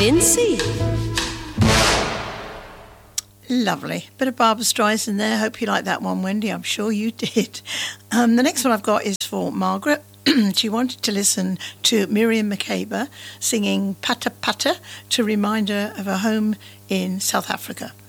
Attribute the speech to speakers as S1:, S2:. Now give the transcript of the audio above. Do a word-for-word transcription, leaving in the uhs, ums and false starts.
S1: Vincy.
S2: Lovely. Bit of Barbra Streisand there. Hope you like that one, Wendy. I'm sure you did. Um, the next one I've got is for Margaret. She wanted to listen to Miriam Makeba singing Pata Pata to remind her of her home in South Africa.